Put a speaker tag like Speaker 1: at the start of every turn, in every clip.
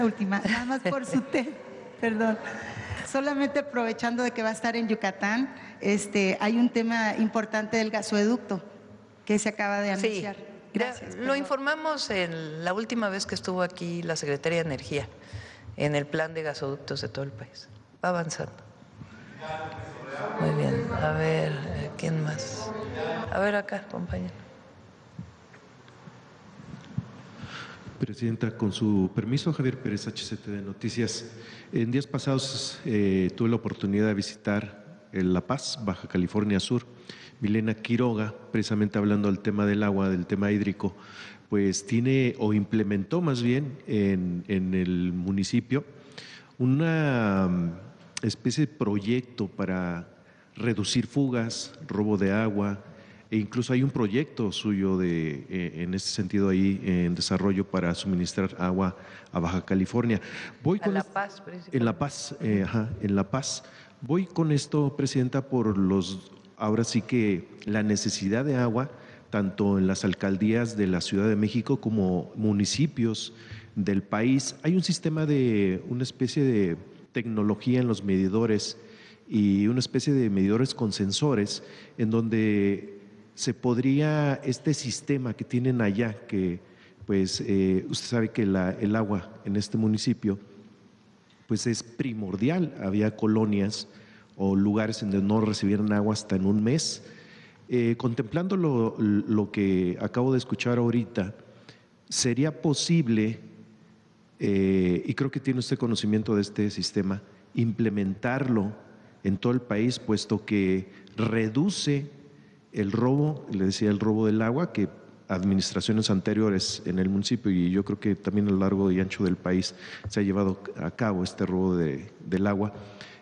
Speaker 1: última, nada más por su perdón. Solamente aprovechando de que va a estar en Yucatán, hay un tema importante del gasoducto que se acaba de anunciar.
Speaker 2: Sí,
Speaker 1: gracias.
Speaker 2: Lo informamos en la última vez que estuvo aquí la Secretaría de Energía, en el plan de gasoductos de todo el país. Va avanzando. Muy bien, a ver, ¿quién más? A ver acá, compañero.
Speaker 3: Presidenta, con su permiso, Javier Pérez, HCT de Noticias. En días pasados tuve la oportunidad de visitar La Paz, Baja California Sur. Milena Quiroga, precisamente hablando del tema del agua, del tema hídrico, pues tiene o implementó más bien en el municipio una especie de proyecto para reducir fugas, robo de agua, e incluso hay un proyecto suyo en este sentido ahí en desarrollo para suministrar agua a Baja California. Voy con
Speaker 2: La Paz, principalmente.
Speaker 3: En La Paz, en La Paz. Voy con esto, Presidenta, ahora sí que la necesidad de agua, tanto en las alcaldías de la Ciudad de México como municipios del país. Hay un sistema una especie de tecnología en los medidores y una especie de medidores con sensores en donde se podría, este sistema que tienen allá, que pues usted sabe que el agua en este municipio pues es primordial. Había colonias o lugares en donde no recibieran agua hasta en un mes. Contemplando lo que acabo de escuchar ahorita, ¿sería posible, y creo que tiene usted conocimiento de este sistema, implementarlo en todo el país, puesto que reduce el robo, le decía, el robo del agua, que administraciones anteriores en el municipio, y yo creo que también a lo largo y ancho del país se ha llevado a cabo este robo del agua,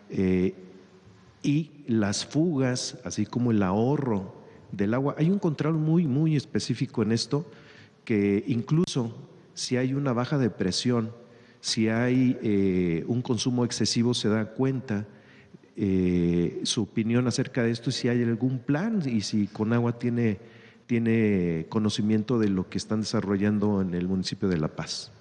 Speaker 3: y las fugas, así como el ahorro del agua? Hay un control muy, muy específico en esto, que incluso si hay una baja de presión, si hay un consumo excesivo, se da cuenta. Su opinión acerca de esto, si hay algún plan y si Conagua tiene conocimiento de lo que están desarrollando en el municipio de La Paz.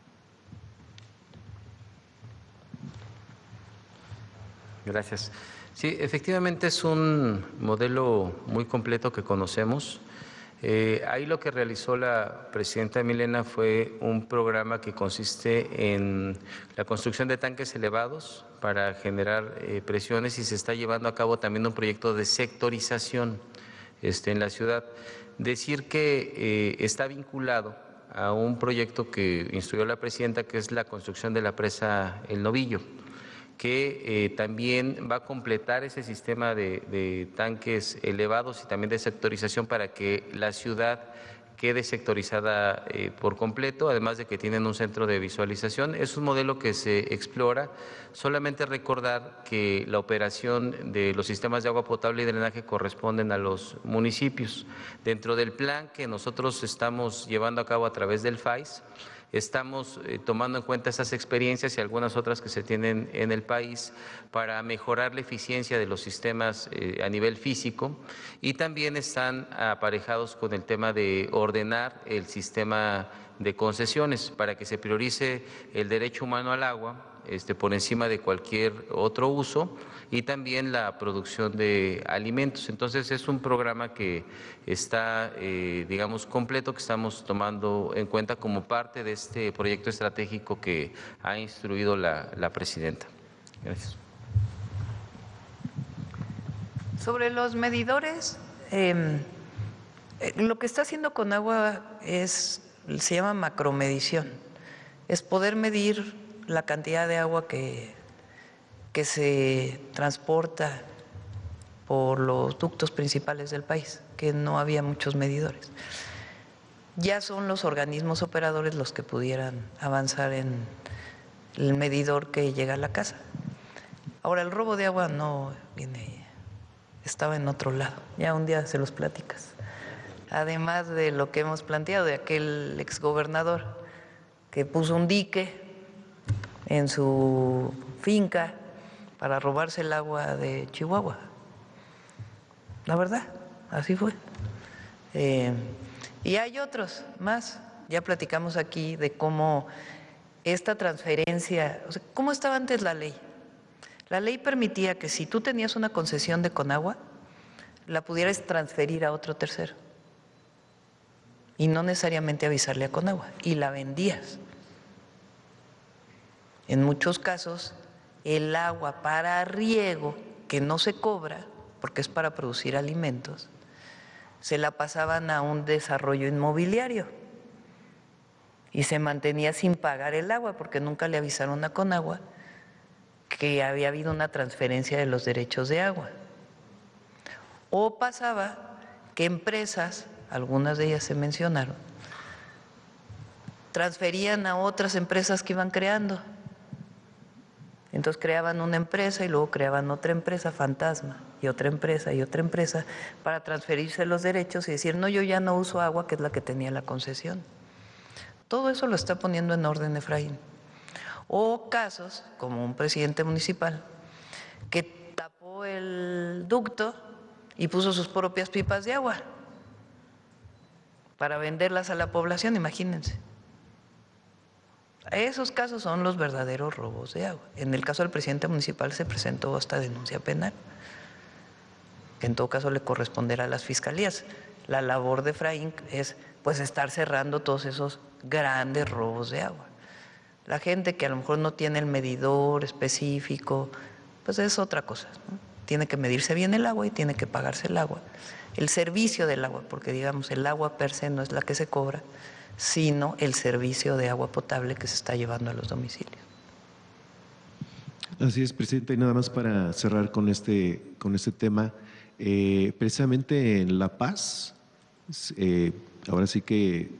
Speaker 4: Gracias. Sí, efectivamente es un modelo muy completo que conocemos. Ahí lo que realizó la presidenta Milena fue un programa que consiste en la construcción de tanques elevados para generar presiones, y se está llevando a cabo también un proyecto de sectorización en la ciudad. Decir que está vinculado a un proyecto que instruyó la presidenta, que es la construcción de la presa El Novillo, que también va a completar ese sistema de tanques elevados y también de sectorización para que la ciudad quede sectorizada por completo, además de que tienen un centro de visualización. Es un modelo que se explora. Solamente recordar que la operación de los sistemas de agua potable y drenaje corresponden a los municipios. Dentro del plan que nosotros estamos llevando a cabo a través del FAIS, estamos tomando en cuenta esas experiencias y algunas otras que se tienen en el país para mejorar la eficiencia de los sistemas a nivel físico, y también están aparejados con el tema de ordenar el sistema de concesiones para que se priorice el derecho humano al agua por encima de cualquier otro uso, y también la producción de alimentos. Entonces es un programa que está, digamos, completo, que estamos tomando en cuenta como parte de este proyecto estratégico que ha instruido la presidenta. Gracias.
Speaker 2: Sobre los medidores, lo que está haciendo Conagua se llama macromedición, es poder medir la cantidad de agua que se transporta por los ductos principales del país, que no había muchos medidores. Ya son los organismos operadores los que pudieran avanzar en el medidor que llega a la casa. Ahora, el robo de agua no viene, estaba en otro lado, ya un día se los platicas. Además de lo que hemos planteado, de aquel exgobernador que puso un dique en su finca para robarse el agua de Chihuahua. La verdad, así fue. Y hay otros más. Ya platicamos aquí de cómo esta transferencia, o sea, ¿cómo estaba antes la ley? La ley permitía que si tú tenías una concesión de Conagua, la pudieras transferir a otro tercero y no necesariamente avisarle a Conagua, y la vendías. En muchos casos, el agua para riego, que no se cobra, porque es para producir alimentos, se la pasaban a un desarrollo inmobiliario y se mantenía sin pagar el agua porque nunca le avisaron a Conagua que había habido una transferencia de los derechos de agua. O pasaba que empresas, algunas de ellas se mencionaron, transferían a otras empresas que iban creando. Entonces creaban una empresa y luego creaban otra empresa fantasma y otra empresa para transferirse los derechos y decir, no, yo ya no uso agua, que es la que tenía la concesión. Todo eso lo está poniendo en orden Efraín. O casos como un presidente municipal que tapó el ducto y puso sus propias pipas de agua para venderlas a la población, imagínense. Esos casos son los verdaderos robos de agua. En el caso del presidente municipal se presentó hasta denuncia penal, que en todo caso le corresponderá a las fiscalías. La labor de Efraín es pues estar cerrando todos esos grandes robos de agua. La gente que a lo mejor no tiene el medidor específico, pues es otra cosa, ¿no? Tiene que medirse bien el agua y tiene que pagarse el agua. El servicio del agua, porque digamos el agua per se no es la que se cobra, sino el servicio de agua potable que se está llevando a los domicilios.
Speaker 3: Así es, presidente, y nada más para cerrar con este tema, precisamente en La Paz, ahora sí que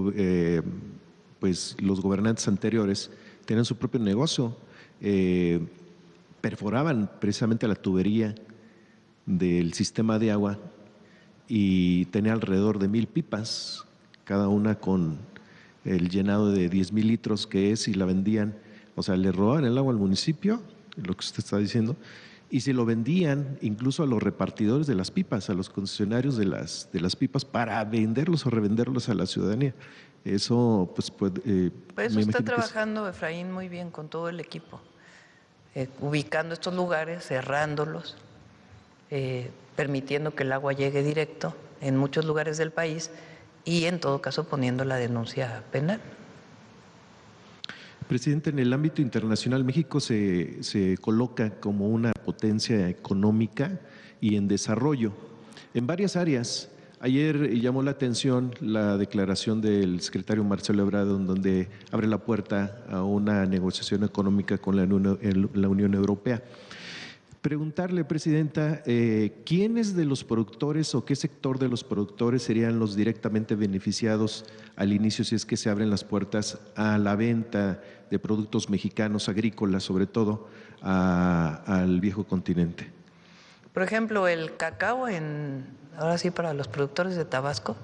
Speaker 3: pues los gobernantes anteriores tenían su propio negocio, perforaban precisamente la tubería del sistema de agua y tenía alrededor de 1,000 pipas, cada una con el llenado de 10,000 litros que es, y la vendían, o sea, le robaban el agua al municipio, lo que usted está diciendo, y se lo vendían incluso a los repartidores de las pipas, a los concesionarios de las pipas, para venderlos o revenderlos a la ciudadanía. Eso, pues
Speaker 2: eso está trabajando Efraín muy bien con todo el equipo, ubicando estos lugares, cerrándolos, permitiendo que el agua llegue directo en muchos lugares del país y en todo caso poniendo la denuncia penal.
Speaker 3: Presidente, en el ámbito internacional México se coloca como una potencia económica y en desarrollo en varias áreas. Ayer llamó la atención la declaración del secretario Marcelo Ebrard, donde abre la puerta a una negociación económica con la Unión Europea. Preguntarle, presidenta, ¿quiénes de los productores o qué sector de los productores serían los directamente beneficiados al inicio si es que se abren las puertas a la venta de productos mexicanos, agrícolas sobre todo, al viejo continente?
Speaker 2: Por ejemplo, el cacao, ahora sí para los productores de Tabasco,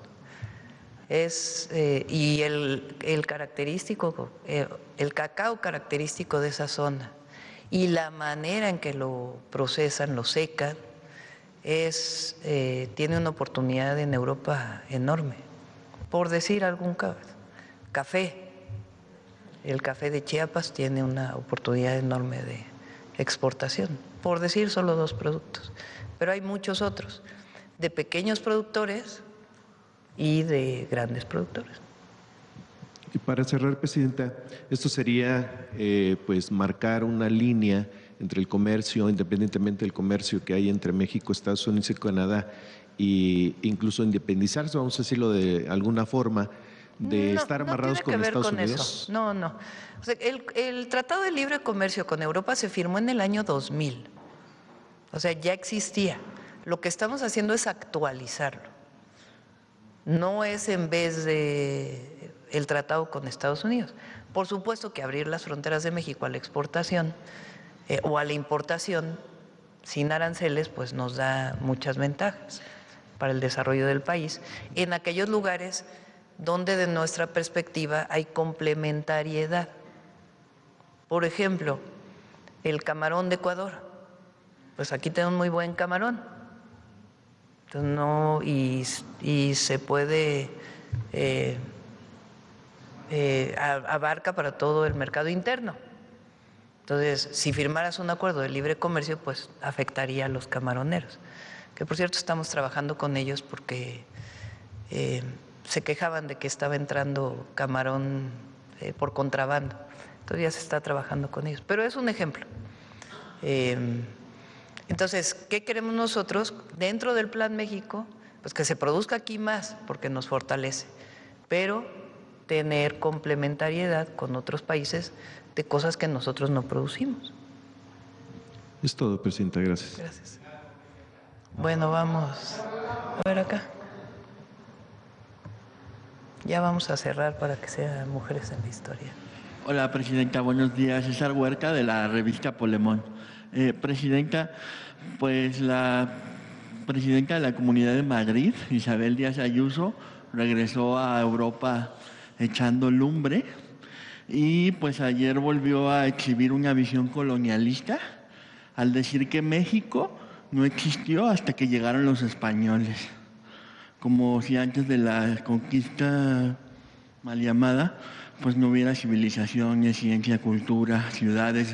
Speaker 2: y el cacao característico de esa zona, y la manera en que lo procesan, lo secan, tiene una oportunidad en Europa enorme. Por decir algún caso, café. El café de Chiapas tiene una oportunidad enorme de exportación, por decir solo 2 productos. Pero hay muchos otros, de pequeños productores y de grandes productores.
Speaker 3: Y para cerrar, presidenta, esto sería pues marcar una línea entre el comercio, independientemente del comercio que hay entre México, Estados Unidos y Canadá, e incluso independizarse, vamos a decirlo de alguna forma, de estar amarrados con Estados Unidos.
Speaker 2: Eso. No. O sea, el Tratado de Libre Comercio con Europa se firmó en el año 2000. O sea, ya existía. Lo que estamos haciendo es actualizarlo. No es en vez de el tratado con Estados Unidos. Por supuesto que abrir las fronteras de México a la exportación o a la importación sin aranceles pues nos da muchas ventajas para el desarrollo del país en aquellos lugares donde de nuestra perspectiva hay complementariedad. Por ejemplo, el camarón de Ecuador. Pues aquí tenemos muy buen camarón. Entonces, y se puede abarca para todo el mercado interno. Entonces, si firmaras un acuerdo de libre comercio, pues afectaría a los camaroneros, que por cierto estamos trabajando con ellos porque se quejaban de que estaba entrando camarón por contrabando. Entonces ya se está trabajando con ellos, pero es un ejemplo. Entonces, ¿qué queremos nosotros dentro del Plan México? Pues que se produzca aquí más, porque nos fortalece, pero tener complementariedad con otros países de cosas que nosotros no producimos.
Speaker 3: Es todo, presidenta. Gracias.
Speaker 2: Gracias. Bueno, vamos a ver acá. Ya vamos a cerrar para que sean Mujeres en la Historia.
Speaker 5: Hola, presidenta. Buenos días. César Huerta, de la revista Polemón. Presidenta, pues la presidenta de la Comunidad de Madrid, Isabel Díaz Ayuso, regresó a Europa echando lumbre y pues ayer volvió a exhibir una visión colonialista al decir que México no existió hasta que llegaron los españoles, como si antes de la conquista mal llamada pues no hubiera civilizaciones, ciencia, cultura, ciudades,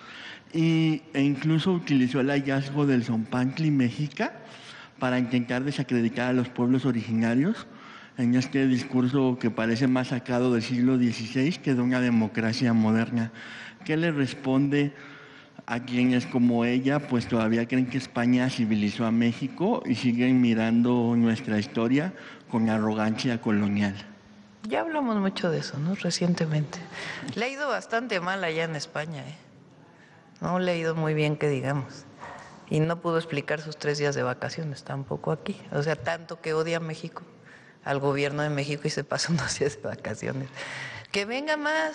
Speaker 5: e incluso utilizó el hallazgo del Zompantli Mexica para intentar desacreditar a los pueblos originarios en este discurso que parece más sacado del siglo XVI que de una democracia moderna. ¿Qué le responde a quienes como ella pues todavía creen que España civilizó a México y siguen mirando nuestra historia con arrogancia colonial?
Speaker 2: Ya hablamos mucho de eso, ¿no? Recientemente. Le ha ido bastante mal allá en España, ¿eh? No le ha ido muy bien, que digamos. Y no pudo explicar sus 3 días de vacaciones tampoco aquí. O sea, tanto que odia a México, al gobierno de México, y se pasa unos días de vacaciones. Que venga más,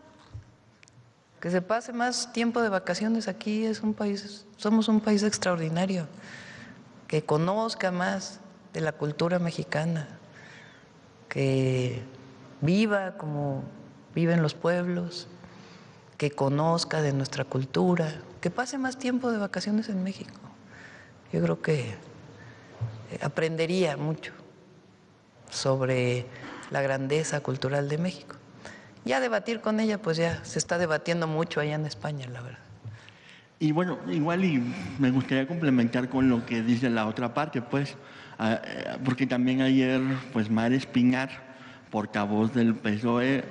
Speaker 2: que se pase más tiempo de vacaciones aquí. Somos un país extraordinario. Que conozca más de la cultura mexicana, que viva como viven los pueblos, que conozca de nuestra cultura, que pase más tiempo de vacaciones en México. Yo creo que aprendería mucho sobre la grandeza cultural de México. Ya debatir con ella, pues ya se está debatiendo mucho allá en España, la verdad.
Speaker 5: Y bueno, igual y me gustaría complementar con lo que dice la otra parte, pues, porque también ayer, pues, Mar Espinar, portavoz del PSOE,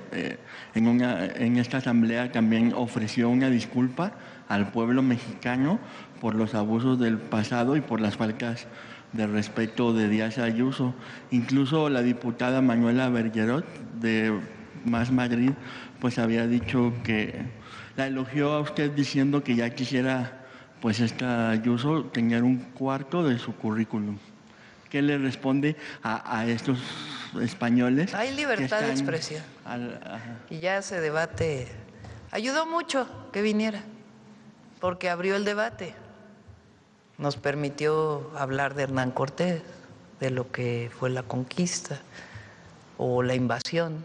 Speaker 5: en esta asamblea también ofreció una disculpa al pueblo mexicano por los abusos del pasado y por las faltas de respeto de Díaz Ayuso. Incluso la diputada Manuela Bergerot, de Más Madrid, pues había dicho que la elogió a usted diciendo que ya quisiera pues esta Ayuso tener un cuarto de su currículum. ¿Qué le responde a estos españoles?
Speaker 2: Hay libertad de expresión. Y ya se debate. Ayudó mucho que viniera, porque abrió el debate. Nos permitió hablar de Hernán Cortés, de lo que fue la conquista o la invasión,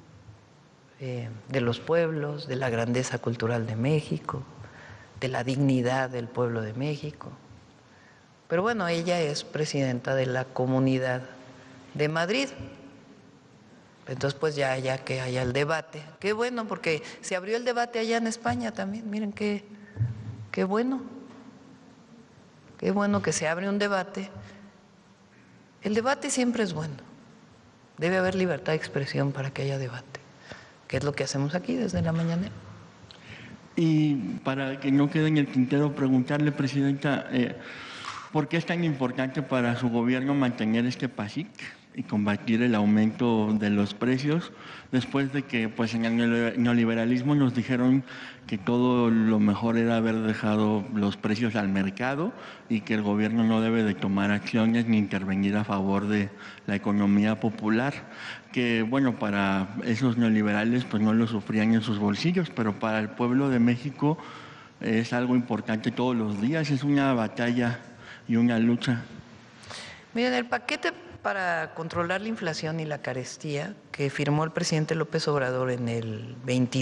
Speaker 2: de los pueblos, de la grandeza cultural de México, de la dignidad del pueblo de México. Pero bueno, ella es presidenta de la Comunidad de Madrid. Entonces, pues ya que haya el debate. Qué bueno, porque se abrió el debate allá en España también. Miren qué bueno. Qué bueno que se abre un debate. El debate siempre es bueno. Debe haber libertad de expresión para que haya debate, que es lo que hacemos aquí desde la mañanera.
Speaker 5: Y para que no quede en el tintero, preguntarle, presidenta, ¿por qué es tan importante para su gobierno mantener este PASIC y combatir el aumento de los precios, después de que pues en el neoliberalismo nos dijeron que todo lo mejor era haber dejado los precios al mercado y que el gobierno no debe de tomar acciones ni intervenir a favor de la economía popular? Que bueno, para esos neoliberales pues no lo sufrían en sus bolsillos, pero para el pueblo de México es algo importante todos los días, es una batalla y una lucha.
Speaker 2: Miren, el paquete para controlar la inflación y la carestía que firmó el presidente López Obrador en el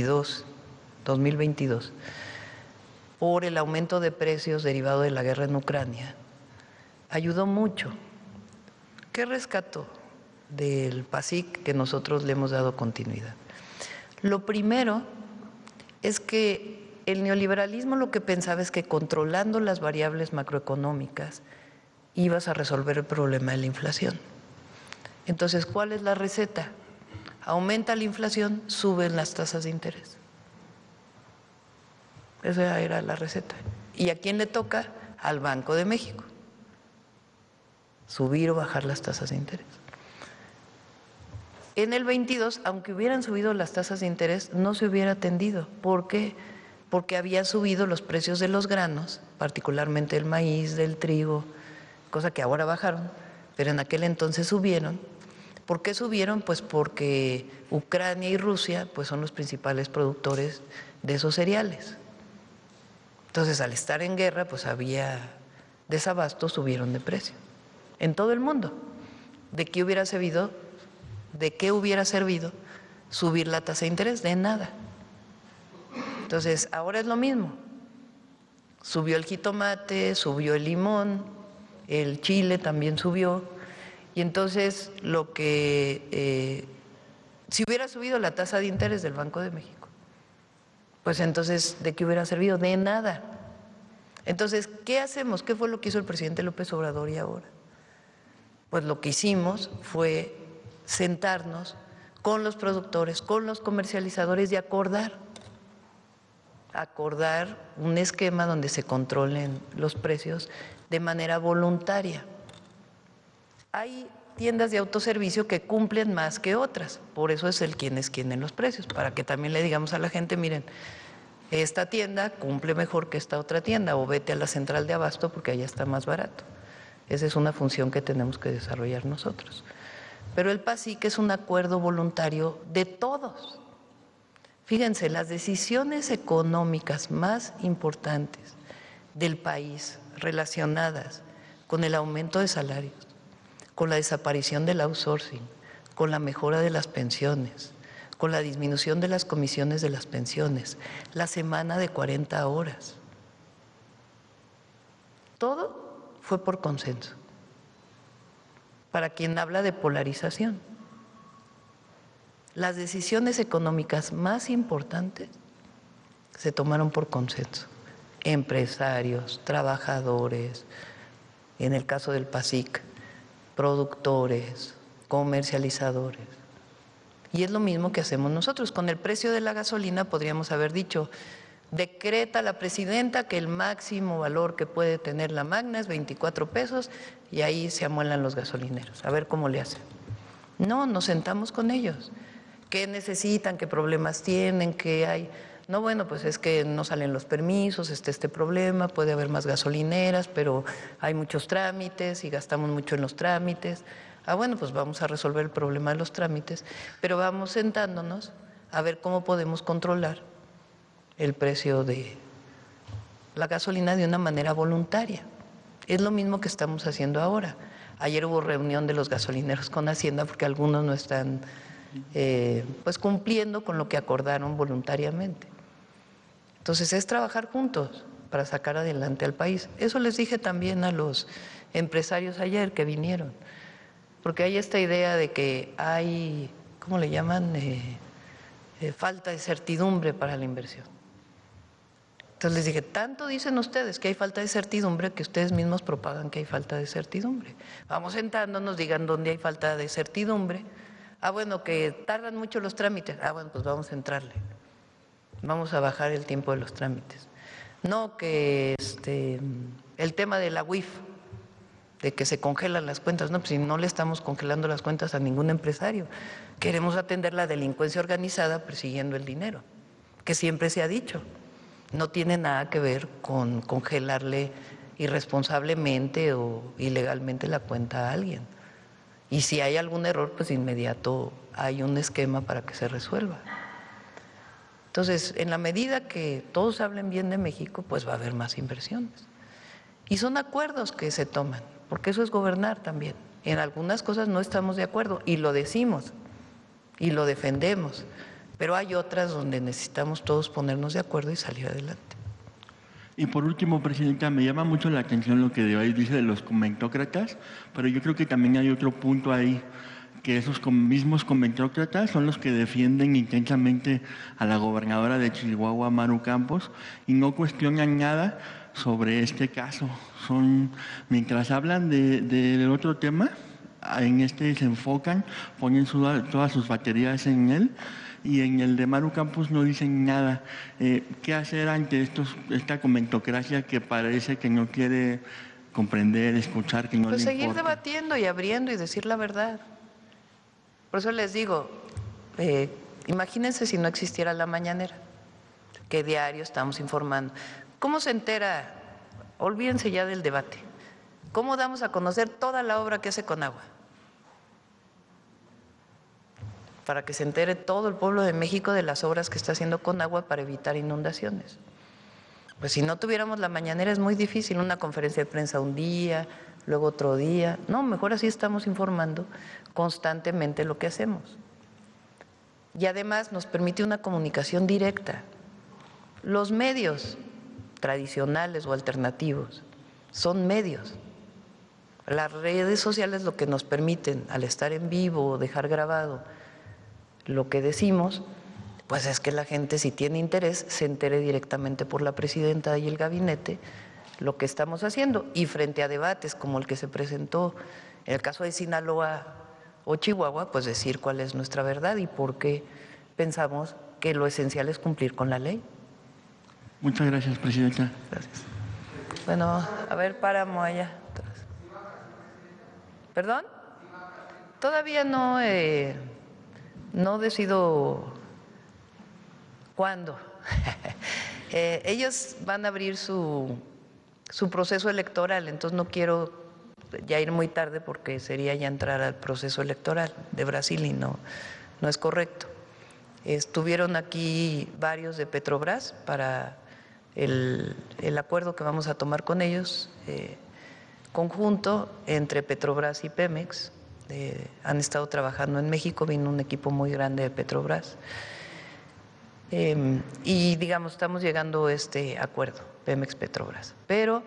Speaker 2: 2022, por el aumento de precios derivado de la guerra en Ucrania, ayudó mucho. ¿Qué rescató del PASIC que nosotros le hemos dado continuidad? Lo primero es que el neoliberalismo lo que pensaba es que controlando las variables macroeconómicas ibas a resolver el problema de la inflación. Entonces, ¿cuál es la receta? Aumenta la inflación, suben las tasas de interés. Esa era la receta. ¿Y a quién le toca? Al Banco de México. Subir o bajar las tasas de interés. En el 22, aunque hubieran subido las tasas de interés, no se hubiera atendido. ¿Por qué? Porque había subido los precios de los granos, particularmente el maíz, del trigo, cosa que ahora bajaron, pero en aquel entonces subieron. ¿Por qué subieron? Pues porque Ucrania y Rusia pues son los principales productores de esos cereales. Entonces, al estar en guerra, pues había desabasto, subieron de precio. En todo el mundo. ¿De qué hubiera servido subir la tasa de interés? De nada. Entonces, ahora es lo mismo. Subió el jitomate, subió el limón, el chile también subió. Y entonces, si hubiera subido la tasa de interés del Banco de México, pues entonces, ¿de qué hubiera servido? De nada. Entonces, ¿qué hacemos? ¿Qué fue lo que hizo el presidente López Obrador y ahora? Pues lo que hicimos fue sentarnos con los productores, con los comercializadores y acordar un esquema donde se controlen los precios de manera voluntaria. Hay tiendas de autoservicio que cumplen más que otras, por eso es el quién es quién en los precios, para que también le digamos a la gente, miren, esta tienda cumple mejor que esta otra tienda, o vete a la central de abasto porque allá está más barato. Esa es una función que tenemos que desarrollar nosotros. Pero el PASIC es un acuerdo voluntario de todos. Fíjense, las decisiones económicas más importantes del país relacionadas con el aumento de salarios, con la desaparición del outsourcing, con la mejora de las pensiones, con la disminución de las comisiones de las pensiones, la semana de 40 horas. Todo fue por consenso. Para quien habla de polarización, las decisiones económicas más importantes se tomaron por consenso. Empresarios, trabajadores, en el caso del PASIC, productores, comercializadores. Y es lo mismo que hacemos nosotros. Con el precio de la gasolina podríamos haber dicho, decreta la presidenta que el máximo valor que puede tener la magna es 24 pesos y ahí se amuelan los gasolineros, a ver cómo le hacen. No, nos sentamos con ellos. ¿Qué necesitan? ¿Qué problemas tienen? ¿Qué hay? No, bueno, pues es que no salen los permisos, este problema, puede haber más gasolineras, pero hay muchos trámites y gastamos mucho en los trámites. Bueno, pues vamos a resolver el problema de los trámites, pero vamos sentándonos a ver cómo podemos controlar el precio de la gasolina de una manera voluntaria. Es lo mismo que estamos haciendo ahora. Ayer hubo reunión de los gasolineros con Hacienda porque algunos no están pues cumpliendo con lo que acordaron voluntariamente. Entonces es trabajar juntos para sacar adelante al país. Eso les dije también a los empresarios ayer que vinieron, porque hay esta idea de que hay, ¿cómo le llaman? Falta de certidumbre para la inversión. Entonces les dije, tanto dicen ustedes que hay falta de certidumbre que ustedes mismos propagan que hay falta de certidumbre. Vamos sentándonos, digan dónde hay falta de certidumbre. Bueno, que tardan mucho los trámites. Bueno, pues vamos a entrarle. Vamos a bajar el tiempo de los trámites. No, que el tema de la UIF, de que se congelan las cuentas. No, pues si no le estamos congelando las cuentas a ningún empresario. Queremos atender la delincuencia organizada persiguiendo el dinero, que siempre se ha dicho. No tiene nada que ver con congelarle irresponsablemente o ilegalmente la cuenta a alguien. Y si hay algún error, pues inmediato hay un esquema para que se resuelva. Entonces, en la medida que todos hablen bien de México, pues va a haber más inversiones. Y son acuerdos que se toman, porque eso es gobernar también. En algunas cosas no estamos de acuerdo y lo decimos y lo defendemos, pero hay otras donde necesitamos todos ponernos de acuerdo y salir adelante.
Speaker 5: Y por último, Presidenta, me llama mucho la atención lo que de hoy dice de los comentócratas, pero yo creo que también hay otro punto ahí que esos mismos comentócratas son los que defienden intensamente a la gobernadora de Chihuahua, Maru Campos, y no cuestionan nada sobre este caso. Mientras hablan del otro tema, en este se enfocan, ponen todas sus baterías en él, y en el de Maru Campos no dicen nada. ¿Qué hacer ante esta comentocracia que parece que no quiere comprender, escuchar, que no le importa?
Speaker 2: Pues seguir debatiendo y abriendo y decir la verdad. Por eso les digo, imagínense si no existiera la mañanera, que diario estamos informando. ¿Cómo se entera? Olvídense ya del debate. ¿Cómo damos a conocer toda la obra que hace Conagua? Para que se entere todo el pueblo de México de las obras que está haciendo Conagua para evitar inundaciones. Pues si no tuviéramos la mañanera es muy difícil, una conferencia de prensa un día, luego otro día. No, mejor así estamos informando constantemente lo que hacemos. Y además nos permite una comunicación directa. Los medios tradicionales o alternativos son medios. Las redes sociales lo que nos permiten, al estar en vivo o dejar grabado lo que decimos, pues es que la gente, si tiene interés, se entere directamente por la presidenta y el gabinete lo que estamos haciendo. Y frente a debates como el que se presentó en el caso de Sinaloa o Chihuahua, pues decir cuál es nuestra verdad y por qué pensamos que lo esencial es cumplir con la ley.
Speaker 5: Muchas gracias, presidenta.
Speaker 2: Gracias. Bueno, a ver, Páramo allá atrás. ¿Perdón? Todavía no decido cuándo. Ellos van a abrir su proceso electoral, entonces no quiero ya ir muy tarde porque sería ya entrar al proceso electoral de Brasil y no es correcto. Estuvieron aquí varios de Petrobras para el acuerdo que vamos a tomar con ellos, conjunto entre Petrobras y Pemex. Han estado trabajando en México, vino un equipo muy grande de Petrobras. Y digamos, estamos llegando a este acuerdo, Pemex-Petrobras. Pero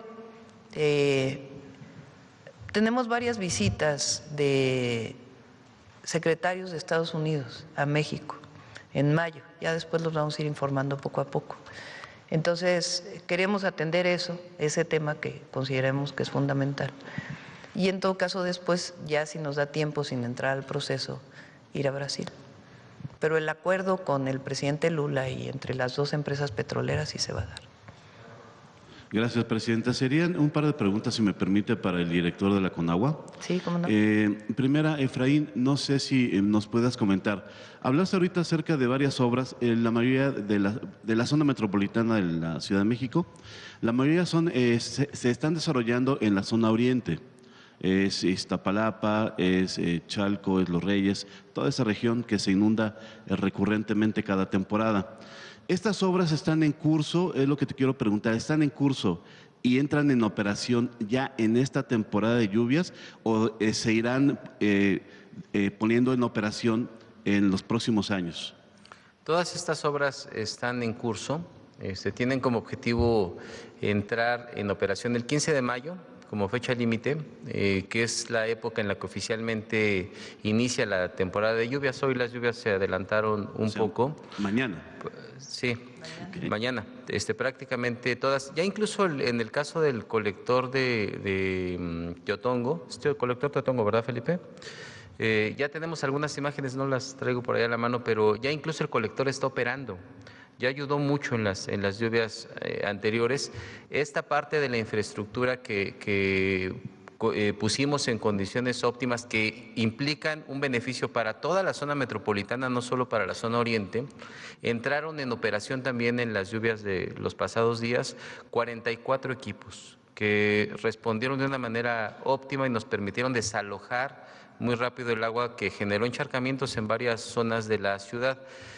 Speaker 2: tenemos varias visitas de secretarios de Estados Unidos a México en mayo. Ya después los vamos a ir informando poco a poco. Entonces, queremos atender ese tema que consideramos que es fundamental. Y en todo caso, después, ya si nos da tiempo, sin entrar al proceso, ir a Brasil. Pero el acuerdo con el presidente Lula y entre las dos empresas petroleras sí se va a dar.
Speaker 6: Gracias, presidenta. Serían un par de preguntas, si me permite, para el director de la Conagua.
Speaker 2: Sí, cómo no.
Speaker 6: Primera, Efraín, no sé si nos puedas comentar. Hablaste ahorita acerca de varias obras, la mayoría de la zona metropolitana de la Ciudad de México. La mayoría se están desarrollando en la zona oriente. Es Iztapalapa, es Chalco, es Los Reyes, toda esa región que se inunda recurrentemente cada temporada. Estas obras están en curso, es lo que te quiero preguntar, ¿están en curso y entran en operación ya en esta temporada de lluvias o se irán poniendo en operación en los próximos años?
Speaker 4: Todas estas obras están en curso, tienen como objetivo entrar en operación el 15 de mayo, como fecha límite, que es la época en la que oficialmente inicia la temporada de lluvias. Hoy las lluvias se adelantaron un poco.
Speaker 6: Mañana.
Speaker 4: Sí, mañana. Prácticamente todas, ya incluso en el caso del colector de Teotongo, colector Teotongo, ¿verdad, Felipe? Ya tenemos algunas imágenes, no las traigo por allá a la mano, pero ya incluso el colector está operando. Ya ayudó mucho en las lluvias anteriores. Esta parte de la infraestructura que pusimos en condiciones óptimas que implican un beneficio para toda la zona metropolitana, no solo para la zona oriente, entraron en operación también en las lluvias de los pasados días 44 equipos que respondieron de una manera óptima y nos permitieron desalojar muy rápido el agua que generó encharcamientos en varias zonas de la ciudad.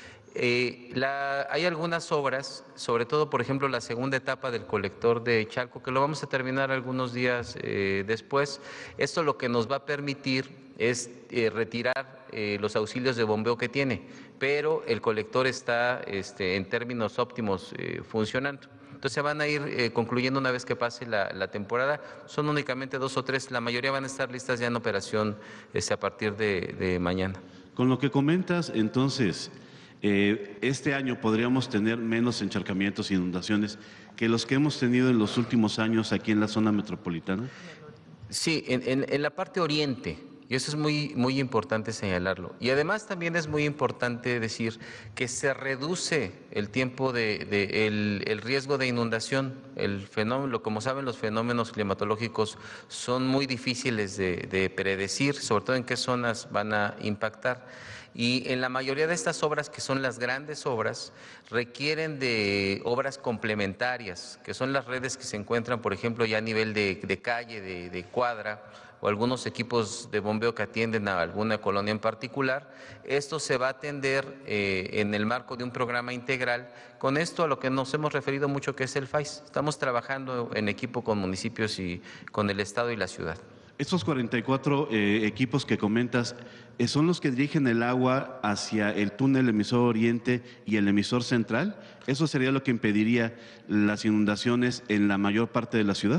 Speaker 4: Hay algunas obras, sobre todo, por ejemplo, la segunda etapa del colector de Chalco, que lo vamos a terminar algunos días después. Esto lo que nos va a permitir es retirar los auxilios de bombeo que tiene. pero el colector está en términos óptimos funcionando. Entonces se van a ir concluyendo una vez que pase la temporada. Son únicamente 2 o 3, la mayoría van a estar listas ya en operación a partir de mañana.
Speaker 6: Con lo que comentas, entonces, este año podríamos tener menos encharcamientos e inundaciones que los que hemos tenido en los últimos años aquí en la zona metropolitana.
Speaker 4: Sí, en la parte oriente, y eso es muy importante señalarlo. Y además también es muy importante decir que se reduce el tiempo el riesgo de inundación. El fenómeno, como saben, los fenómenos climatológicos son muy difíciles de predecir, sobre todo en qué zonas van a impactar. Y en la mayoría de estas obras, que son las grandes obras, requieren de obras complementarias, que son las redes que se encuentran, por ejemplo, ya a nivel de calle, de cuadra, o algunos equipos de bombeo que atienden a alguna colonia en particular. Esto se va a atender en el marco de un programa integral. Con esto a lo que nos hemos referido mucho, que es el FAIS. Estamos trabajando en equipo con municipios y con el Estado y la ciudad.
Speaker 6: Estos 44 equipos que comentas, ¿son los que dirigen el agua hacia el túnel emisor oriente y el emisor central? ¿Eso sería lo que impediría las inundaciones en la mayor parte de la ciudad?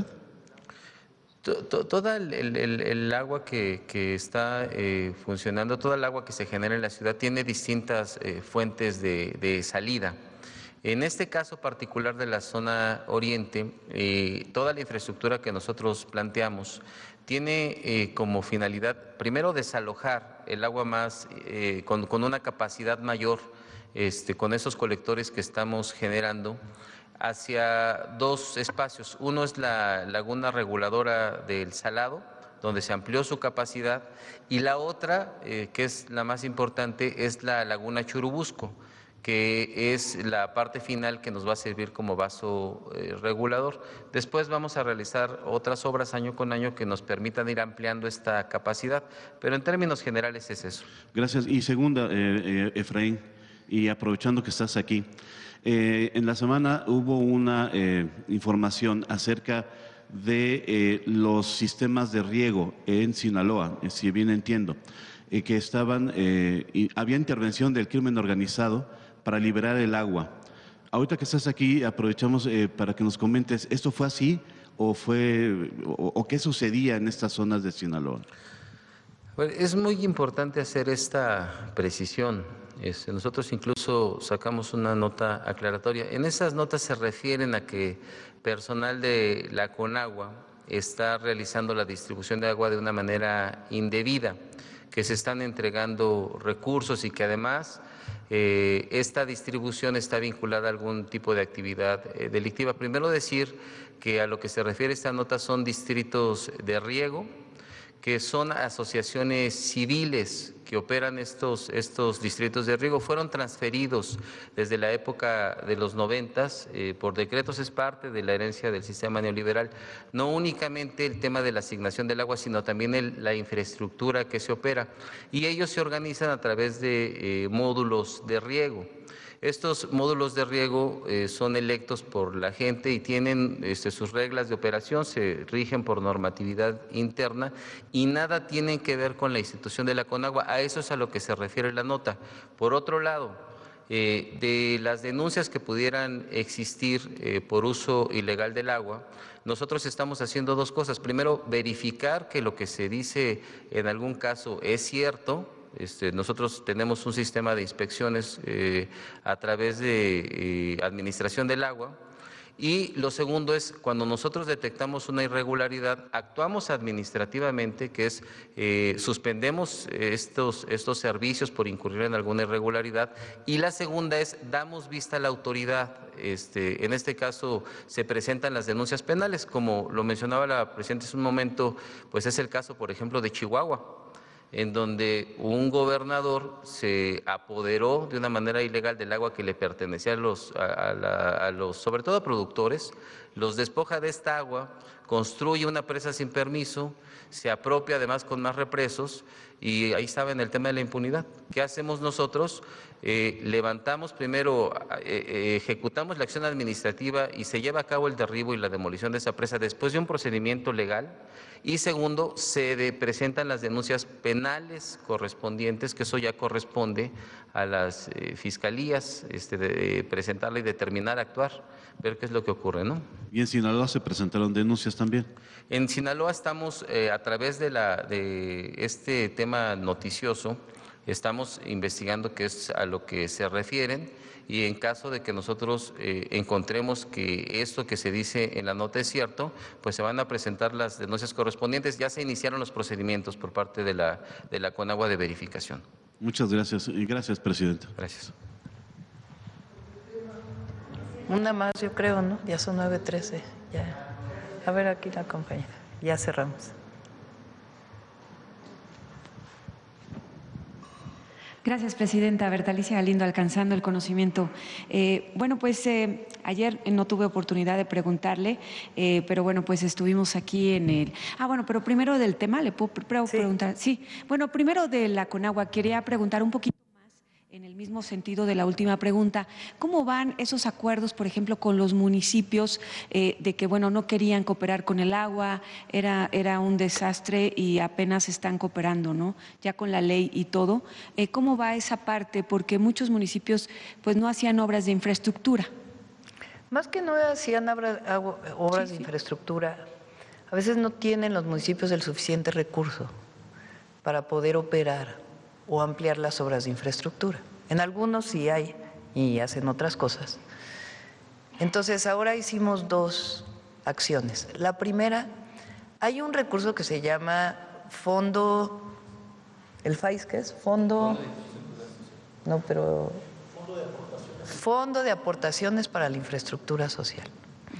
Speaker 4: Toda el agua que está funcionando, toda el agua que se genera en la ciudad tiene distintas fuentes de salida. En este caso particular de la zona oriente, toda la infraestructura que nosotros planteamos tiene como finalidad, primero, desalojar el agua más con una capacidad mayor, con esos colectores que estamos generando, hacia 2 espacios. Uno es la laguna reguladora del Salado, donde se amplió su capacidad, y la otra, que es la más importante, es la laguna Churubusco, que es la parte final que nos va a servir como vaso regulador. Después vamos a realizar otras obras año con año que nos permitan ir ampliando esta capacidad, pero en términos generales es eso.
Speaker 6: Gracias. Y segunda, Efraín, y aprovechando que estás aquí, en la semana hubo una información acerca de los sistemas de riego en Sinaloa, si bien entiendo, que había intervención del crimen organizado para liberar el agua. Ahorita que estás aquí, aprovechamos para que nos comentes, ¿esto fue así o qué sucedía en estas zonas de Sinaloa?
Speaker 4: Bueno, es muy importante hacer esta precisión. Nosotros incluso sacamos una nota aclaratoria. En esas notas se refieren a que personal de la Conagua está realizando la distribución de agua de una manera indebida, que se están entregando recursos y que además esta distribución está vinculada a algún tipo de actividad delictiva. Primero decir que a lo que se refiere esta nota son distritos de riego, que son asociaciones civiles que operan estos distritos de riego. Fueron transferidos desde la época de los 90 por decretos, es parte de la herencia del sistema neoliberal. No únicamente el tema de la asignación del agua, sino también la infraestructura que se opera. Y ellos se organizan a través de módulos de riego. Estos módulos de riego son electos por la gente y tienen sus reglas de operación, se rigen por normatividad interna y nada tienen que ver con la institución de la Conagua. A eso es a lo que se refiere la nota. Por otro lado, de las denuncias que pudieran existir por uso ilegal del agua, nosotros estamos haciendo 2 cosas. Primero, verificar que lo que se dice en algún caso es cierto. Nosotros tenemos un sistema de inspecciones a través de Administración del Agua. Y lo segundo es, cuando nosotros detectamos una irregularidad, actuamos administrativamente, que es suspendemos estos servicios por incurrir en alguna irregularidad. Y la segunda es, damos vista a la autoridad. En este caso se presentan las denuncias penales, como lo mencionaba la presidenta hace un momento, pues es el caso, por ejemplo, de Chihuahua, en donde un gobernador se apoderó de una manera ilegal del agua que le pertenecía a los sobre todo a productores, los despoja de esta agua, construye una presa sin permiso, se apropia además con más represos y ahí saben el tema de la impunidad. ¿Qué hacemos nosotros? Levantamos primero, ejecutamos la acción administrativa y se lleva a cabo el derribo y la demolición de esa presa después de un procedimiento legal. Y segundo, se presentan las denuncias penales penales correspondientes, que eso ya corresponde a las fiscalías presentarla y determinar, actuar, ver qué es lo que ocurre, ¿no?
Speaker 6: Y en Sinaloa se presentaron denuncias también.
Speaker 4: En Sinaloa estamos, a través de este tema noticioso, estamos investigando qué es a lo que se refieren, y en caso de que nosotros encontremos que esto que se dice en la nota es cierto, pues se van a presentar las denuncias correspondientes. Ya se iniciaron los procedimientos por parte de la Conagua de verificación.
Speaker 6: Muchas gracias. Y gracias, presidente.
Speaker 4: Gracias.
Speaker 2: Una más, yo creo, ¿no? Ya son 9:13. Ya. A ver, aquí la compañera. Ya cerramos.
Speaker 7: Gracias, presidenta. Bertalicia Galindo, alcanzando el conocimiento. Bueno, pues ayer no tuve oportunidad de preguntarle, pero bueno, pues estuvimos aquí en el… bueno, pero primero del tema, ¿le puedo preguntar? Sí. Bueno, primero de la Conagua, quería preguntar un poquito en el mismo sentido de la última pregunta, ¿cómo van esos acuerdos, por ejemplo, con los municipios de que, bueno, no querían cooperar con el agua, era un desastre y apenas están cooperando, ¿no? Ya con la ley y todo. ¿Cómo va esa parte? Porque muchos municipios, pues, no hacían obras de infraestructura.
Speaker 2: Más que no hacían obras de infraestructura, a veces no tienen los municipios el suficiente recurso para poder operar o ampliar las obras de infraestructura. En algunos sí hay y hacen otras cosas. Entonces, ahora hicimos dos acciones. La primera, hay un recurso que se llama Fondo, ¿el FAIS qué es? Fondo de Aportaciones para la Infraestructura Social.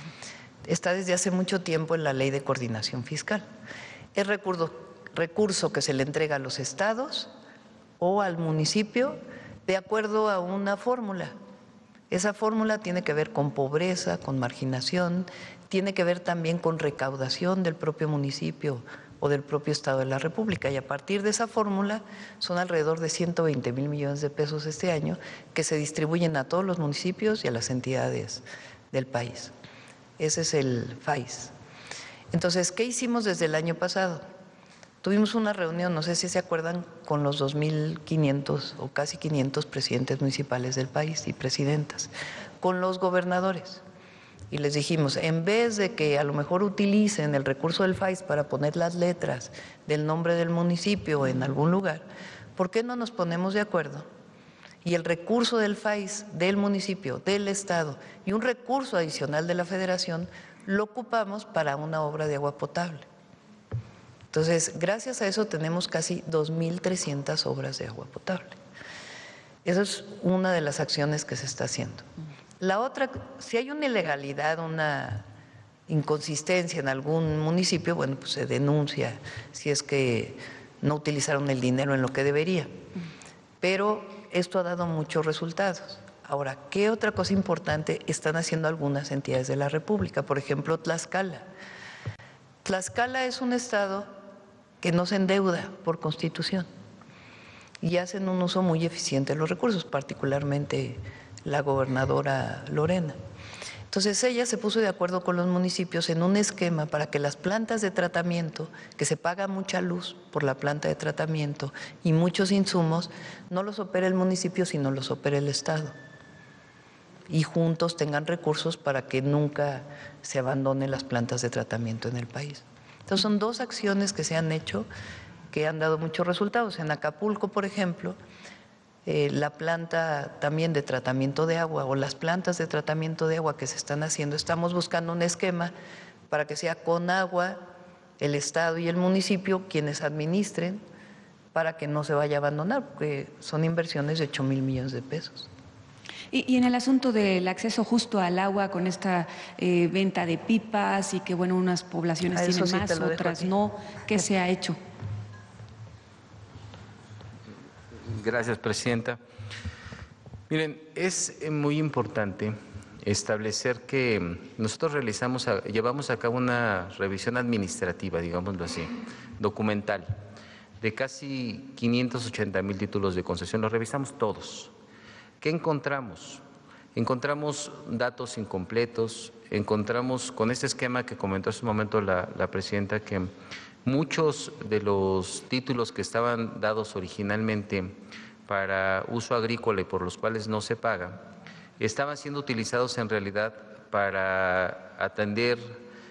Speaker 2: Está desde hace mucho tiempo en la Ley de Coordinación Fiscal. Es recurso que se le entrega a los estados o al municipio de acuerdo a una fórmula. Esa fórmula tiene que ver con pobreza, con marginación, tiene que ver también con recaudación del propio municipio o del propio Estado de la República. Y a partir de esa fórmula son alrededor de 120,000 millones de pesos este año que se distribuyen a todos los municipios y a las entidades del país. Ese es el FAIS. Entonces, ¿qué hicimos desde el año pasado? Tuvimos una reunión, no sé si se acuerdan, con los 2.500 o casi 500 presidentes municipales del país y presidentas, con los gobernadores. Y les dijimos, en vez de que a lo mejor utilicen el recurso del FAIS para poner las letras del nombre del municipio en algún lugar, ¿por qué no nos ponemos de acuerdo? Y el recurso del FAIS, del municipio, del Estado y un recurso adicional de la Federación lo ocupamos para una obra de agua potable. Entonces, gracias a eso tenemos casi 2.300 obras de agua potable. Esa es una de las acciones que se está haciendo. La otra, si hay una ilegalidad, una inconsistencia en algún municipio, bueno, pues se denuncia si es que no utilizaron el dinero en lo que debería. Pero esto ha dado muchos resultados. Ahora, ¿qué otra cosa importante están haciendo algunas entidades de la República? Por ejemplo, Tlaxcala. Tlaxcala es un estado que no se endeuda por constitución y hacen un uso muy eficiente de los recursos, particularmente la gobernadora Lorena. Entonces ella se puso de acuerdo con los municipios en un esquema para que las plantas de tratamiento, que se paga mucha luz por la planta de tratamiento y muchos insumos, no los opere el municipio, sino los opere el Estado. Y juntos tengan recursos para que nunca se abandonen las plantas de tratamiento en el país. Entonces son dos acciones que se han hecho que han dado muchos resultados. En Acapulco, por ejemplo, la planta también de tratamiento de agua o las plantas de tratamiento de agua que se están haciendo, estamos buscando un esquema para que sea con agua el Estado y el municipio quienes administren para que no se vaya a abandonar, porque son inversiones de 8,000 millones de pesos.
Speaker 7: Y en el asunto del acceso justo al agua con esta venta de pipas y que, bueno, unas poblaciones tienen más, otras no, ¿qué se ha hecho?
Speaker 4: Gracias, presidenta. Miren, es muy importante establecer que nosotros llevamos a cabo una revisión administrativa, digámoslo así, documental, de casi 580,000 títulos de concesión. Los revisamos todos. ¿Qué encontramos? encontramos datos incompletos, encontramos con este esquema que comentó hace un momento la presidenta que muchos de los títulos que estaban dados originalmente para uso agrícola y por los cuales no se paga, estaban siendo utilizados en realidad para atender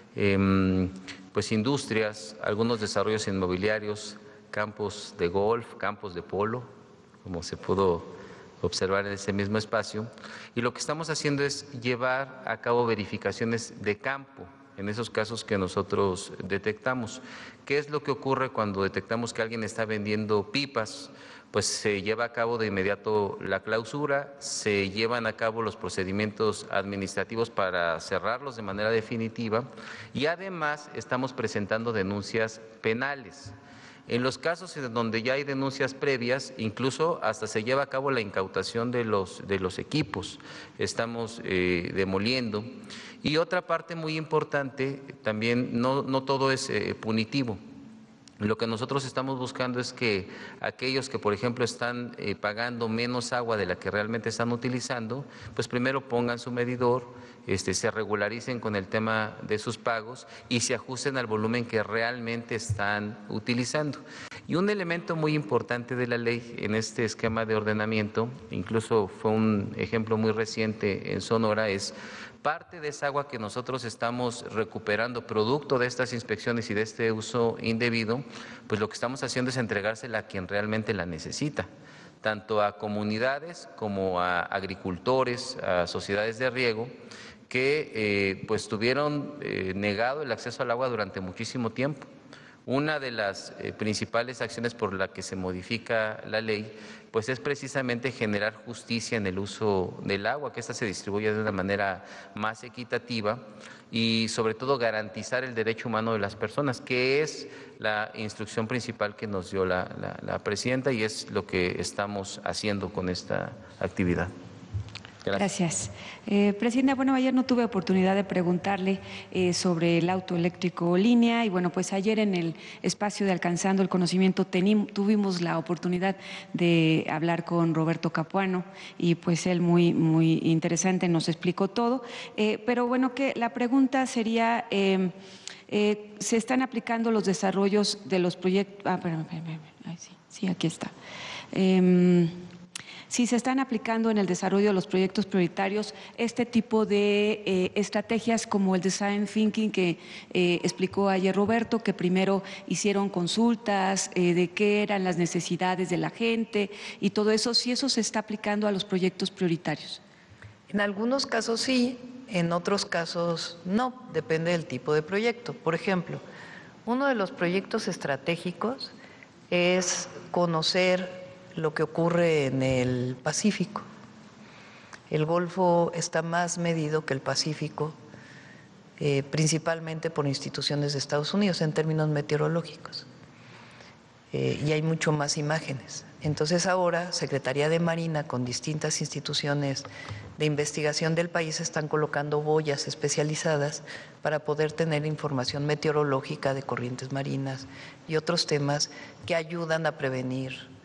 Speaker 4: pues industrias, algunos desarrollos inmobiliarios, campos de golf, campos de polo, como se pudo observar en ese mismo espacio. Y lo que estamos haciendo es llevar a cabo verificaciones de campo en esos casos que nosotros detectamos. ¿Qué es lo que ocurre cuando detectamos que alguien está vendiendo pipas? Pues se lleva a cabo de inmediato la clausura, se llevan a cabo los procedimientos administrativos para cerrarlos de manera definitiva y además estamos presentando denuncias penales. En los casos en donde ya hay denuncias previas, incluso hasta se lleva a cabo la incautación de los equipos, estamos demoliendo. Y otra parte muy importante, también no todo es punitivo. Lo que nosotros estamos buscando es que aquellos que, por ejemplo, están pagando menos agua de la que realmente están utilizando, pues primero pongan su medidor, se regularicen con el tema de sus pagos y se ajusten al volumen que realmente están utilizando. Y un elemento muy importante de la ley en este esquema de ordenamiento, incluso fue un ejemplo muy reciente en Sonora, es parte de esa agua que nosotros estamos recuperando producto de estas inspecciones y de este uso indebido, pues lo que estamos haciendo es entregársela a quien realmente la necesita, tanto a comunidades como a agricultores, a sociedades de riego, que pues tuvieron negado el acceso al agua durante muchísimo tiempo. Una de las principales acciones por la que se modifica la ley pues es precisamente generar justicia en el uso del agua, que ésta se distribuya de una manera más equitativa y sobre todo garantizar el derecho humano de las personas, que es la instrucción principal que nos dio la presidenta y es lo que estamos haciendo con esta actividad.
Speaker 7: Gracias. Presidenta, bueno, ayer no tuve oportunidad de preguntarle sobre el auto eléctrico línea y bueno, pues ayer en el espacio de Alcanzando el Conocimiento tuvimos la oportunidad de hablar con Roberto Capuano y pues él muy interesante nos explicó todo, pero bueno, que la pregunta sería, ¿se están aplicando los desarrollos de los proyectos? Sí, aquí está. Si se están aplicando en el desarrollo de los proyectos prioritarios este tipo de estrategias como el design thinking que explicó ayer Roberto, que primero hicieron consultas de qué eran las necesidades de la gente y todo eso, si eso se está aplicando a los proyectos prioritarios.
Speaker 2: En algunos casos sí, en otros casos no, depende del tipo de proyecto. Por ejemplo, uno de los proyectos estratégicos es conocer lo que ocurre en el Pacífico. El Golfo está más medido que el Pacífico, principalmente por instituciones de Estados Unidos en términos meteorológicos. Y hay mucho más imágenes. Entonces ahora Secretaría de Marina con distintas instituciones de investigación del país están colocando boyas especializadas para poder tener información meteorológica de corrientes marinas y otros temas que ayudan a prevenir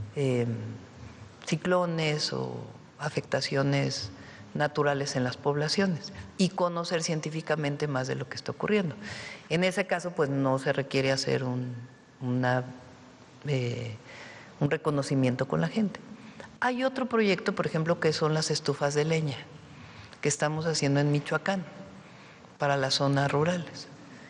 Speaker 2: ciclones o afectaciones naturales en las poblaciones y conocer científicamente más de lo que está ocurriendo. En ese caso, pues no se requiere hacer un reconocimiento con la gente. Hay otro proyecto, por ejemplo, que son las estufas de leña que estamos haciendo en Michoacán para las zonas rurales.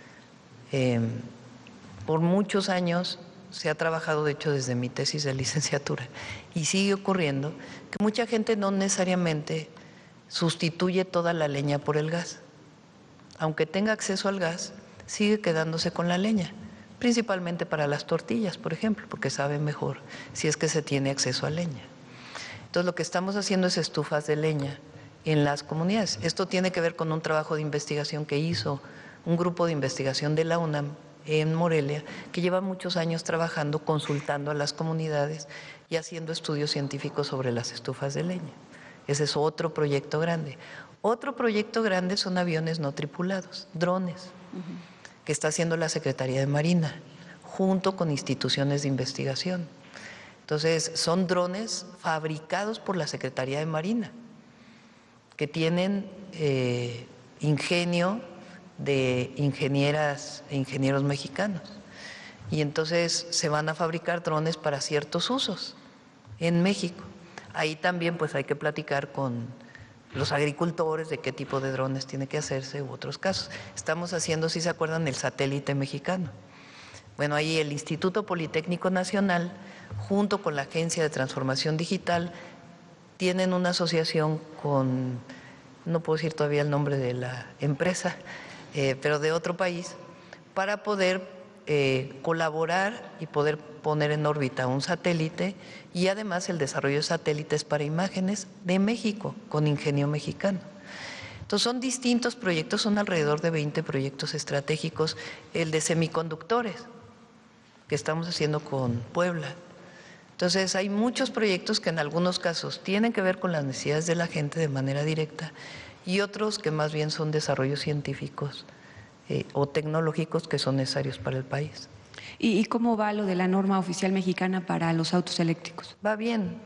Speaker 2: Por muchos años se ha trabajado, de hecho, desde mi tesis de licenciatura, y sigue ocurriendo que mucha gente no necesariamente sustituye toda la leña por el gas. Aunque tenga acceso al gas, sigue quedándose con la leña, principalmente para las tortillas, por ejemplo, porque sabe mejor si es que se tiene acceso a leña. Entonces, lo que estamos haciendo es estufas de leña en las comunidades. Esto tiene que ver con un trabajo de investigación que hizo un grupo de investigación de la UNAM en Morelia, que lleva muchos años trabajando, consultando a las comunidades y haciendo estudios científicos sobre las estufas de leña. Ese es otro proyecto grande. Otro proyecto grande son aviones no tripulados, drones, que está haciendo la Secretaría de Marina, junto con instituciones de investigación. Entonces, son drones fabricados por la Secretaría de Marina, que tienen ingenio de ingenieras e ingenieros mexicanos. Y entonces se van a fabricar drones para ciertos usos en México. Ahí también pues hay que platicar con los agricultores de qué tipo de drones tiene que hacerse u otros casos. Estamos haciendo, si se acuerdan, el satélite mexicano. Bueno, ahí el Instituto Politécnico Nacional, junto con la Agencia de Transformación Digital, tienen una asociación con, no puedo decir todavía el nombre de la empresa, pero de otro país, para poder colaborar y poder poner en órbita un satélite y además el desarrollo de satélites para imágenes de México con ingenio mexicano. Entonces son distintos proyectos, son alrededor de 20 proyectos estratégicos, el de semiconductores que estamos haciendo con Puebla. Entonces hay muchos proyectos que en algunos casos tienen que ver con las necesidades de la gente de manera directa y otros que más bien son desarrollos científicos o tecnológicos que son necesarios para el país.
Speaker 7: ¿Y cómo va lo de la norma oficial mexicana para los autos eléctricos?
Speaker 2: Va bien,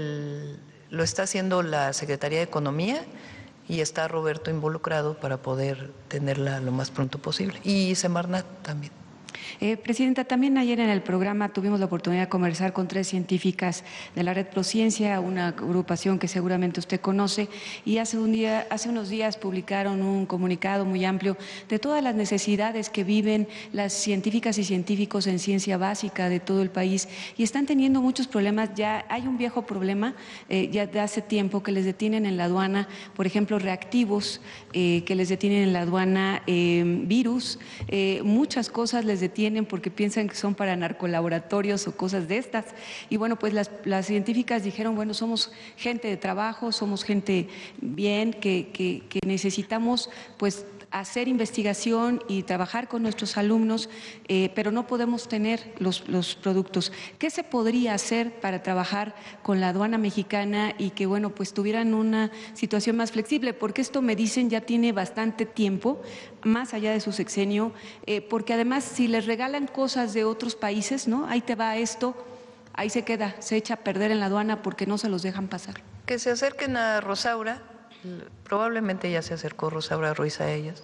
Speaker 2: lo está haciendo la Secretaría de Economía y está Roberto involucrado para poder tenerla lo más pronto posible. Y Semarnat también.
Speaker 7: Presidenta, también ayer en el programa tuvimos la oportunidad de conversar con 3 científicas de la Red Prociencia, una agrupación que seguramente usted conoce, y hace unos días publicaron un comunicado muy amplio de todas las necesidades que viven las científicas y científicos en ciencia básica de todo el país y están teniendo muchos problemas. Ya hay un viejo problema ya de hace tiempo que les detienen en la aduana, por ejemplo, reactivos, que les detienen en la aduana, virus, muchas cosas les detienen porque piensan que son para narcolaboratorios o cosas de estas. Y bueno, pues las científicas dijeron, bueno, somos gente de trabajo, somos gente bien, que necesitamos pues hacer investigación y trabajar con nuestros alumnos, pero no podemos tener los productos. ¿Qué se podría hacer para trabajar con la aduana mexicana y que, bueno, pues tuvieran una situación más flexible? Porque esto, me dicen, ya tiene bastante tiempo, más allá de su sexenio, porque además si les regalan cosas de otros países, ¿no? Ahí te va esto, ahí se queda, se echa a perder en la aduana porque no se los dejan pasar.
Speaker 2: Que se acerquen a Rosaura. Probablemente ya se acercó Rosaura Ruiz a ellos,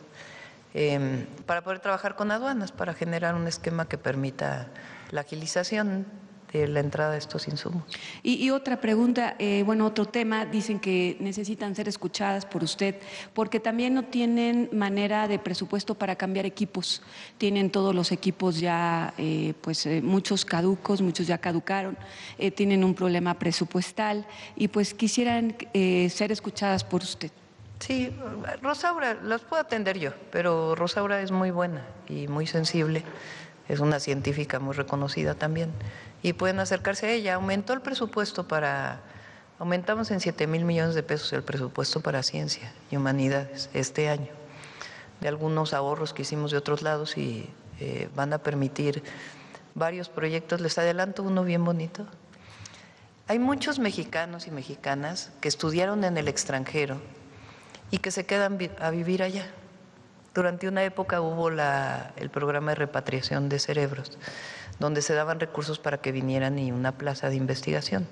Speaker 2: para poder trabajar con aduanas, para generar un esquema que permita la agilización de la entrada de estos insumos.
Speaker 7: Y otra pregunta, bueno, otro tema, dicen que necesitan ser escuchadas por usted, porque también no tienen manera de presupuesto para cambiar equipos, tienen todos los equipos ya, muchos caducos, muchos ya caducaron, tienen un problema presupuestal y pues quisieran ser escuchadas por usted.
Speaker 2: Sí, Rosaura, las puedo atender yo, pero Rosaura es muy buena y muy sensible, es una científica muy reconocida también, y pueden acercarse a ella. Aumentó el presupuesto aumentamos en 7,000 millones de pesos el presupuesto para ciencia y humanidades este año, de algunos ahorros que hicimos de otros lados y van a permitir varios proyectos. Les adelanto uno bien bonito. Hay muchos mexicanos y mexicanas que estudiaron en el extranjero y que se quedan a vivir allá. Durante una época hubo el programa de repatriación de cerebros, donde se daban recursos para que vinieran y una plaza de investigación.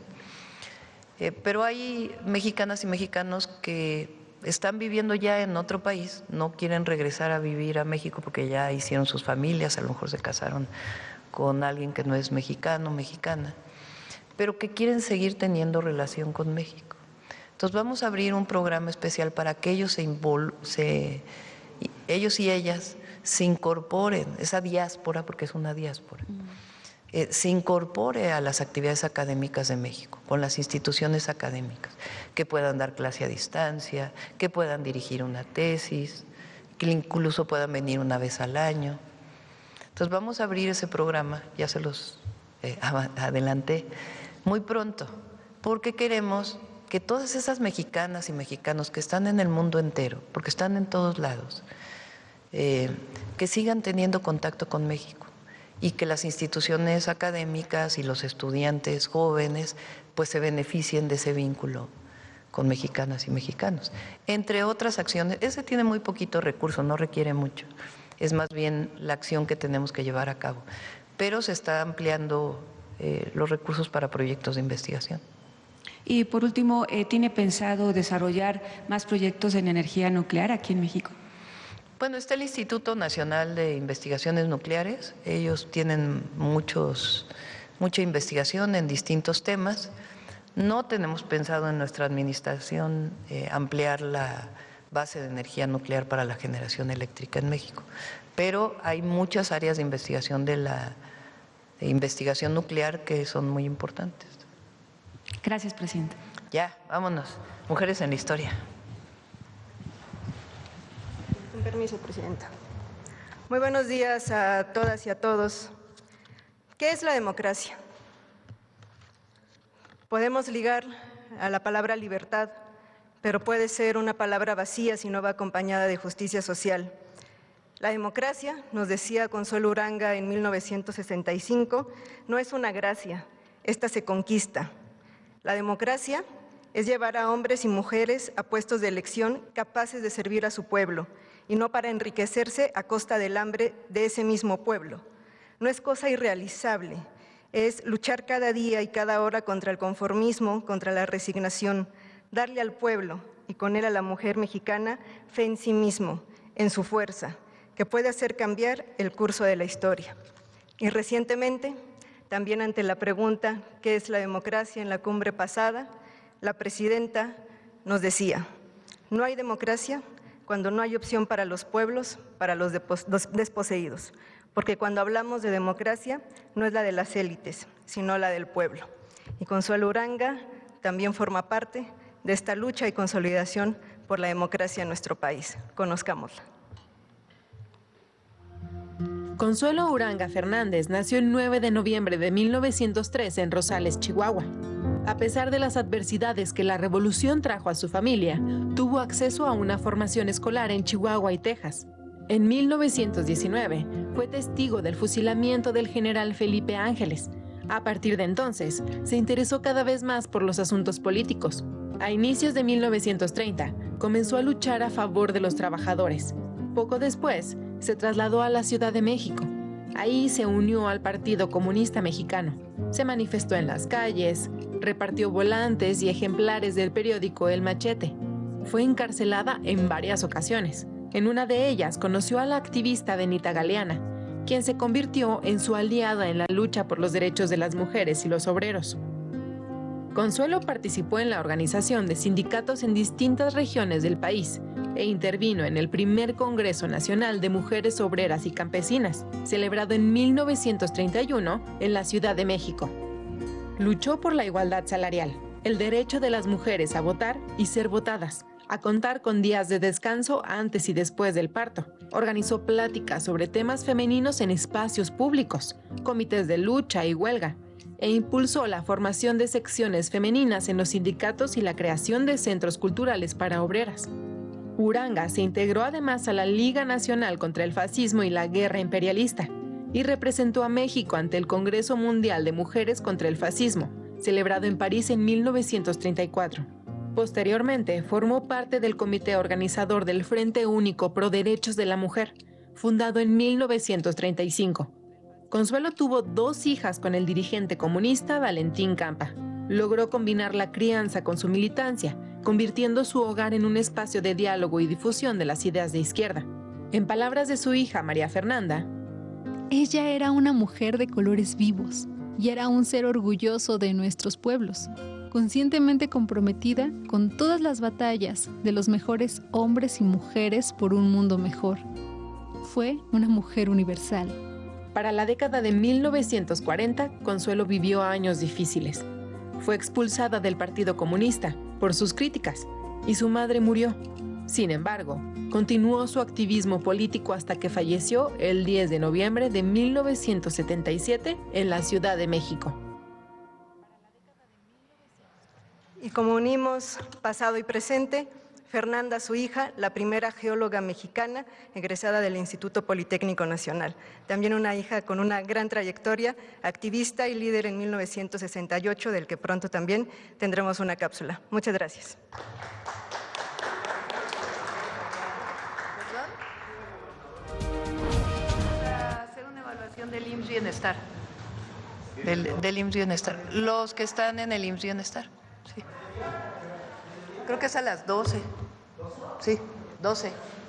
Speaker 2: Pero hay mexicanas y mexicanos que están viviendo ya en otro país, no quieren regresar a vivir a México porque ya hicieron sus familias, a lo mejor se casaron con alguien que no es mexicano, mexicana, pero que quieren seguir teniendo relación con México. Entonces vamos a abrir un programa especial para que ellos ellos y ellas se incorporen, esa diáspora, porque es una diáspora, se incorpore a las actividades académicas de México, con las instituciones académicas, que puedan dar clase a distancia, que puedan dirigir una tesis, que incluso puedan venir una vez al año. Entonces vamos a abrir ese programa, ya se los adelanté, muy pronto, porque queremos que todas esas mexicanas y mexicanos que están en el mundo entero, porque están en todos lados, que sigan teniendo contacto con México y que las instituciones académicas y los estudiantes jóvenes pues se beneficien de ese vínculo con mexicanas y mexicanos. Entre otras acciones, ese tiene muy poquito recurso, no requiere mucho, es más bien la acción que tenemos que llevar a cabo, pero se está ampliando los recursos para proyectos de investigación.
Speaker 7: Y por último, ¿tiene pensado desarrollar más proyectos en energía nuclear aquí en México?
Speaker 2: Bueno, está el Instituto Nacional de Investigaciones Nucleares. Ellos tienen mucha investigación en distintos temas. No tenemos pensado en nuestra administración ampliar la base de energía nuclear para la generación eléctrica en México, pero hay muchas áreas de investigación investigación nuclear que son muy importantes.
Speaker 7: Gracias, presidenta.
Speaker 2: Ya, vámonos. Mujeres en la historia.
Speaker 8: Con permiso, presidenta. Muy buenos días a todas y a todos. ¿Qué es la democracia? Podemos ligar a la palabra libertad, pero puede ser una palabra vacía si no va acompañada de justicia social. La democracia, nos decía Consuelo Uranga en 1965, no es una gracia, esta se conquista. La democracia es llevar a hombres y mujeres a puestos de elección capaces de servir a su pueblo y no para enriquecerse a costa del hambre de ese mismo pueblo. No es cosa irrealizable, es luchar cada día y cada hora contra el conformismo, contra la resignación, darle al pueblo y con él a la mujer mexicana fe en sí mismo, en su fuerza, que puede hacer cambiar el curso de la historia. Y recientemente, también ante la pregunta ¿qué es la democracia? En la cumbre pasada, la presidenta nos decía, no hay democracia cuando no hay opción para los pueblos, para los desposeídos, porque cuando hablamos de democracia no es la de las élites, sino la del pueblo. Y Consuelo Uranga también forma parte de esta lucha y consolidación por la democracia en nuestro país. Conozcámosla.
Speaker 9: Consuelo Uranga Fernández nació el 9 de noviembre de 1903 en Rosales, Chihuahua. A pesar de las adversidades que la revolución trajo a su familia, tuvo acceso a una formación escolar en Chihuahua y Texas. En 1919 fue testigo del fusilamiento del general Felipe Ángeles. A partir de entonces, se interesó cada vez más por los asuntos políticos. A inicios de 1930, comenzó a luchar a favor de los trabajadores. Poco después, se trasladó a la Ciudad de México. Ahí se unió al Partido Comunista Mexicano. Se manifestó en las calles, repartió volantes y ejemplares del periódico El Machete. Fue encarcelada en varias ocasiones. En una de ellas conoció a la activista Benita Galeana, quien se convirtió en su aliada en la lucha por los derechos de las mujeres y los obreros. Consuelo participó en la organización de sindicatos en distintas regiones del país e intervino en el primer Congreso Nacional de Mujeres Obreras y Campesinas, celebrado en 1931 en la Ciudad de México. Luchó por la igualdad salarial, el derecho de las mujeres a votar y ser votadas, a contar con días de descanso antes y después del parto. Organizó pláticas sobre temas femeninos en espacios públicos, comités de lucha y huelga, e impulsó la formación de secciones femeninas en los sindicatos y la creación de centros culturales para obreras. Uranga se integró además a la Liga Nacional contra el Fascismo y la Guerra Imperialista y representó a México ante el Congreso Mundial de Mujeres contra el Fascismo, celebrado en París en 1934. Posteriormente, formó parte del comité organizador del Frente Único Pro Derechos de la Mujer, fundado en 1935. Consuelo tuvo 2 hijas con el dirigente comunista Valentín Campa. Logró combinar la crianza con su militancia, convirtiendo su hogar en un espacio de diálogo y difusión de las ideas de izquierda. En palabras de su hija María Fernanda,
Speaker 10: ella era una mujer de colores vivos y era un ser orgulloso de nuestros pueblos, conscientemente comprometida con todas las batallas de los mejores hombres y mujeres por un mundo mejor. Fue una mujer universal.
Speaker 9: Para la década de 1940, Consuelo vivió años difíciles. Fue expulsada del Partido Comunista por sus críticas y su madre murió. Sin embargo, continuó su activismo político hasta que falleció el 10 de noviembre de 1977 en la Ciudad de México.
Speaker 8: Y como unimos pasado y presente, Fernanda, su hija, la primera geóloga mexicana egresada del Instituto Politécnico Nacional. También una hija con una gran trayectoria, activista y líder en 1968, del que pronto también tendremos una cápsula. Muchas gracias.
Speaker 2: Vamos a hacer una evaluación del IMSS Bienestar. Del IMSS Bienestar. Los que están en el IMSS Bienestar. Sí. Creo que es a las 12. Sí, 12.